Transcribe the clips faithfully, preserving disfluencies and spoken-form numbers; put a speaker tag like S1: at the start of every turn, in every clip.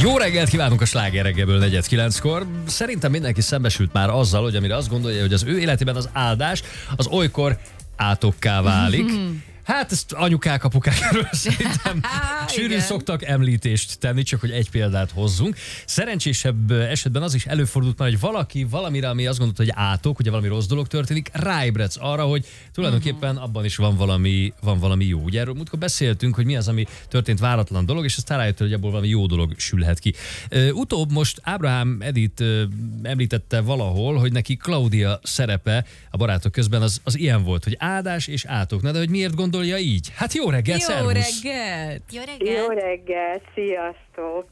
S1: Jó reggelt kívánunk a Sláger reggelből negyed kilenckor. Szerintem mindenki szembesült már azzal, hogy amire azt gondolja, hogy az ő életében az áldás, az olykor átokká válik. Hát ezt anyukák, apukák erről szerintem sűrűn szoktak említést tenni, csak hogy egy példát hozzunk. Szerencsésebb esetben az is előfordult már, hogy valaki valamire, ami azt gondolta, hogy átok, ugye valami rossz dolog történik, ráébredsz arra, hogy tulajdonképpen abban is van valami, van valami jó. Ugye erről múltkor beszéltünk, hogy mi az, ami történt váratlan dolog, és aztán rájött, hogy abból valami jó dolog sülhet ki. Utóbb most Ábrahám Edith említette valahol, hogy neki Claudia szerepe a Barátok közben az, az ilyen volt, hogy áldás és átok. Na de hogy miért gond gondolja így? Hát jó reggelt,
S2: jó
S1: szervusz!
S2: reggelt!
S3: Jó reggelt!
S4: Jó reggelt, sziasztok!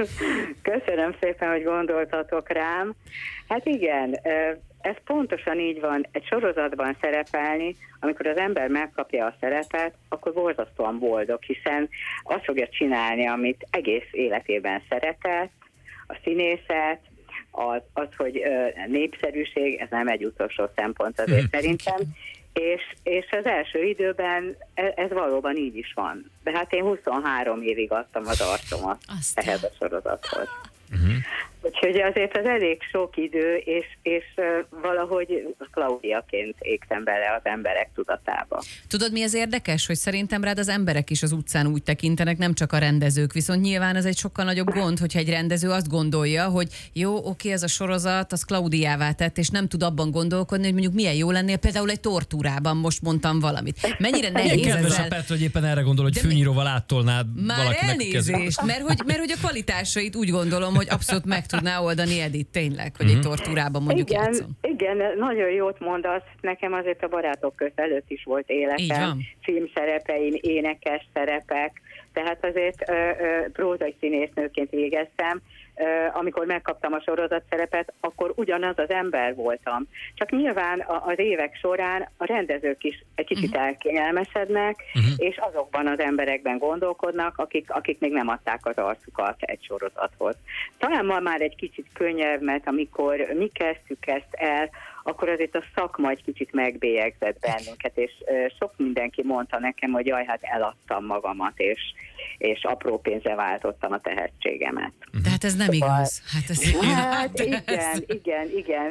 S4: Köszönöm szépen, hogy gondoltatok rám. Hát igen, ez pontosan így van. Egy sorozatban szerepelni, amikor az ember megkapja a szerepet, akkor borzasztóan boldog, hiszen azt fogja csinálni, amit egész életében szeretett, a színészet, az, az hogy népszerűség, ez nem egy utolsó szempont azért szerintem, És, és az első időben ez, ez valóban így is van. De hát én huszonhárom évig adtam az arcomat Aztán. ehhez a sorozathoz. Uh-huh. Úgyhogy azért az elég sok idő, és, és uh, valahogy Klaudiaként égtem bele az emberek tudatába.
S2: Tudod, mi az érdekes? Hogy szerintem rád az emberek is az utcán úgy tekintenek, nem csak a rendezők, viszont nyilván ez egy sokkal nagyobb gond, hogyha egy rendező azt gondolja, hogy jó, oké, ez a sorozat, az Klaudiává tett, és nem tud abban gondolkodni, hogy mondjuk milyen jó lennél, például egy tortúrában most mondtam valamit. Mennyire nehéz
S1: ezzel... Kedves a Petr, hogy éppen erre gondol, hogy fűnyíróval áttolnád valakinek a
S2: elnézést, mert hogy, mert hogy a kvalitásait úgy gondolom, hogy abszolút meg tudná oldani Edith tényleg, hogy egy tortúrában mondjuk
S4: igen,
S2: játszom.
S4: Igen, nagyon jót mondasz. Nekem azért a Barátok közt előtt is volt életem, filmszerepeim, énekes szerepek, tehát azért ö, ö, prózai színésznőként végeztem. Uh, amikor megkaptam a sorozat szerepet, akkor ugyanaz az ember voltam. Csak nyilván a, az évek során a rendezők is egy kicsit uh-huh. elkényelmesednek, uh-huh. és azokban az emberekben gondolkodnak, akik, akik még nem adták az arcukat egy sorozathoz. Talán ma már egy kicsit könnyebb, mert amikor mi kezdtük ezt el, akkor azért a szakma egy kicsit megbélyegzett bennünket, és uh, sok mindenki mondta nekem, hogy jaj, hát eladtam magamat, és és apró pénzre váltottam a tehetségemet.
S2: De hát ez nem
S4: szóval,
S2: igaz. Hát, ez
S4: hát igen, igen, igen.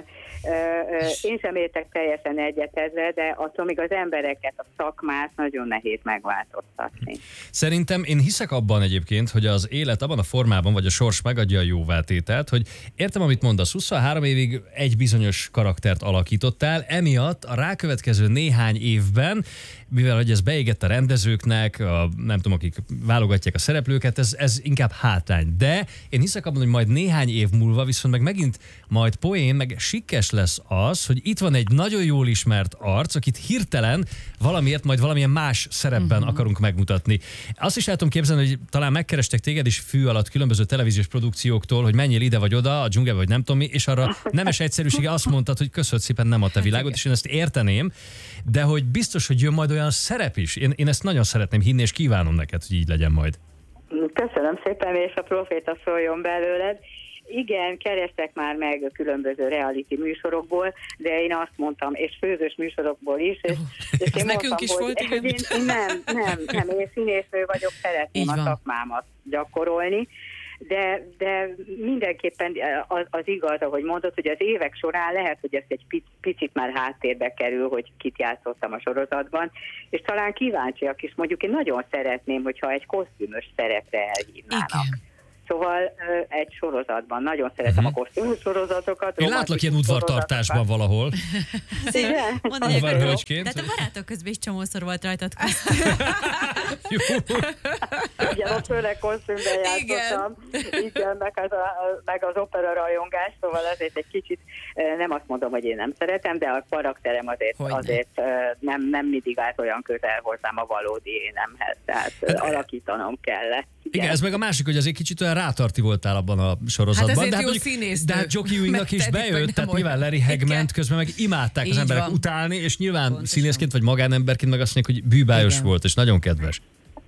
S4: Én sem értek teljesen egyet ezzel, de attól még az embereket, a szakmát nagyon nehéz megváltoztatni.
S1: Szerintem én hiszek abban egyébként, hogy az élet abban a formában, vagy a sors megadja a jóvátételt, hogy értem, amit mondasz, huszonhárom évig egy bizonyos karaktert alakítottál, emiatt a rákövetkező néhány évben, mivel hogy ez beégett a rendezőknek, a, nem tudom, akik válogatják a szereplőket, ez, ez inkább hátrány. De én hiszek abban, hogy majd néhány év múlva viszont meg megint majd poén, meg sikkes lesz az, hogy itt van egy nagyon jól ismert arc, akit hirtelen valamiért majd valamilyen más szerepben uh-huh. akarunk megmutatni. Azt is el tudom képzelni, hogy talán megkerestek téged is fű alatt különböző televíziós produkcióktól, hogy menjél ide vagy oda, a dzsungelbe vagy nem tudom mi, és arra nemes egyszerűsége azt mondtad, hogy köszönöm szépen, nem a te világot, és én ezt érteném, de hogy biztos, hogy jön majd olyan szerep is. Én, én ezt nagyon szeretném hinni, és kívánom neked, hogy így legyen majd.
S4: Köszönöm szépen, és a proféta szóljon belőled. Igen, kerestek már meg a különböző reality műsorokból, de én azt mondtam, és főzős műsorokból is, és, és én mondtam,
S2: is
S4: hogy,
S2: volt,
S4: hogy én, én nem, nem, nem, én színésznő vagyok, szeretném a szakmámat gyakorolni, de, de mindenképpen az, az igaz, ahogy mondod, hogy az évek során lehet, hogy ez egy picit már háttérbe kerül, hogy kit játszottam a sorozatban, és talán kíváncsiak is, mondjuk én nagyon szeretném, hogyha egy kosztümös szerepre elhívnának. Igen. Szóval egy sorozatban. Nagyon szeretem uh-huh. a kosztümös sorozatokat.
S1: Én látlak ilyen udvartartásban valahol.
S3: Igen?
S1: Udvarhölgyként.
S3: De hát a Barátok közben is csomószor volt rajtad kosztüm.
S4: Igen, ott főleg kosztümben játszottam. Igen, meg az, a, meg az opera rajongás, szóval azért egy kicsit nem azt mondom, hogy én nem szeretem, de a karakterem azért, azért nem, nem mindig állt olyan közel hozzám a valódi énemhez, tehát hát, alakítanom kellett.
S1: Igen. Igen, ez meg a másik, hogy azért kicsit olyan rátarti voltál abban a sorozatban.
S2: Hát
S1: de
S2: hát
S1: jó
S2: színésznő.
S1: De hát Jockey Ewingnak is bejött, tehát nyilván Larry Hagman közben meg imádták az emberek utálni, és nyilván színészként vagy magánemberként meg azt mondják, hogy bűbájos volt, és nagyon kedves.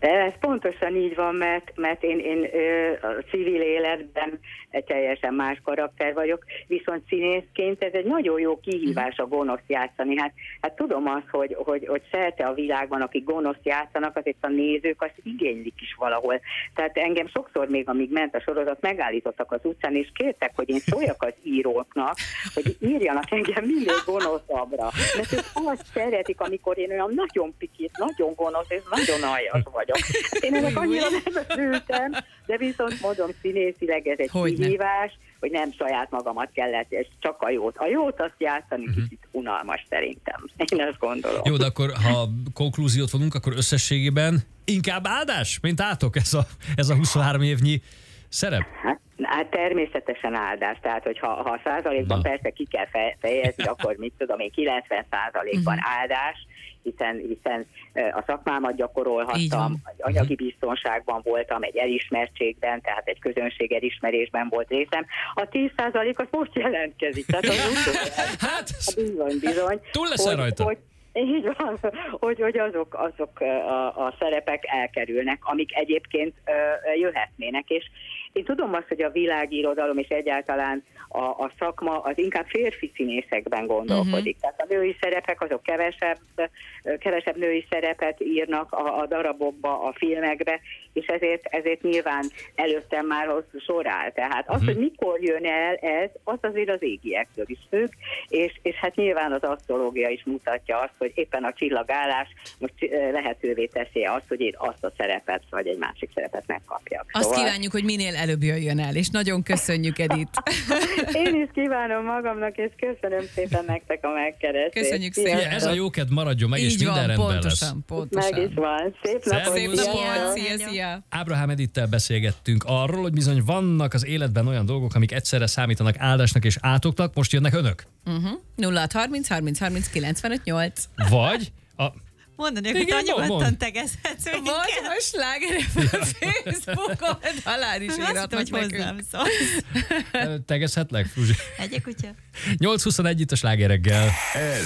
S4: De ez pontosan így van, mert, mert én, én ö, a civil életben egy teljesen más karakter vagyok, viszont színészként ez egy nagyon jó kihívás a gonosz játszani. Hát, hát tudom azt, hogy, hogy, hogy szerte a világban, akik gonosz játszanak, azért a nézők azt igénylik is valahol. Tehát engem sokszor még, amíg ment a sorozat, megállítottak az utcán, és kértek, hogy én szóljak az íróknak, hogy írjanak engem minél gonoszabbra. Mert ők azt szeretik, amikor én olyan nagyon pikít, nagyon gonosz, és nagyon aljas vagyok. Hát én ennek annyira nem örültem, de viszont mondom, színészileg ez egy kihívás, hogy nem saját magamat kellett, és csak a jót. A jót azt játszani uh-huh. kicsit unalmas szerintem. Én azt gondolom.
S1: Jó, de akkor ha konklúziót vonunk, akkor összességében inkább áldás, mint átok ez a, ez a huszonhárom évnyi szerep?
S4: Hát, hát természetesen áldás, tehát hogyha ha százalékban Na. persze ki kell fejezni, akkor mit tudom én, kilencven százalékban áldás, hiszen, hiszen a szakmámat gyakorolhattam, anyagi biztonságban voltam, egy elismertségben, tehát egy közönség elismerésben volt részem. A tíz százalék az most jelentkezik, tehát az utolsó.
S1: Hát,
S4: bizony, bizony.
S1: Túl leszel rajta.
S4: Hogy, így van, hogy, hogy azok, azok a, a szerepek elkerülnek, amik egyébként jöhetnének, és én tudom azt, hogy a világirodalom és egyáltalán a, a szakma az inkább férfi színészekben gondolkodik. Uh-huh. Tehát a női szerepek azok kevesebb, kevesebb női szerepet írnak a, a darabokba, a filmekbe, és ezért, ezért nyilván előttem már hosszú sor áll. Tehát az, uh-huh. hogy mikor jön el ez, az azért az égiektől is függ, és, és hát nyilván az asztrológia is mutatja azt, hogy éppen a csillagállás most lehetővé teszi azt, hogy én azt a szerepet, vagy egy másik szerepet megkapjak.
S2: Azt
S4: szóval...
S2: kívánjuk, hogy minél előbb jöjjön el, és nagyon köszönjük, Edith.
S4: Én is kívánom magamnak, és köszönöm szépen nektek a megkeresést.
S2: Köszönjük szépen.
S1: Ez a jóked maradjon meg,
S2: Így
S1: és minden
S2: van,
S1: rendben
S2: pontosan,
S1: lesz.
S2: Pontosan.
S4: Meg is van. Szép napot.
S2: Szép napot. Szia, szia.
S1: Ábrahám Edittel beszélgettünk arról, hogy bizony vannak az életben olyan dolgok, amik egyszerre számítanak áldásnak és átoknak, most jönnek önök.
S2: Uh-huh. nulla hat harminc harminc harminc kilencvenöt nyolc.
S1: Vagy a...
S3: Mondani, hogy te nyugodtan tegezhetsz minket.
S2: Vagy a Sláger Facebook oldalán is írhatnak
S3: hozzám szólsz.
S1: Tegezhetlek, Fruzsi?
S3: Egyek kutya.
S1: nyolc huszonegy itt a Sláger reggel.
S5: Ez